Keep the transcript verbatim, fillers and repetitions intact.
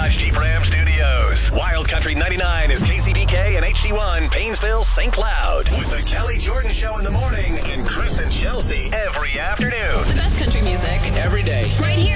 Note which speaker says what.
Speaker 1: Dodge Jeep Ram Studios. Wild Country ninety-nine is K C B K and H D one, Painesville, Saint Cloud. With the Kelly Jordan Show in the morning and Chris and Chelsea every afternoon.
Speaker 2: The best country music.
Speaker 3: Every day.
Speaker 2: Right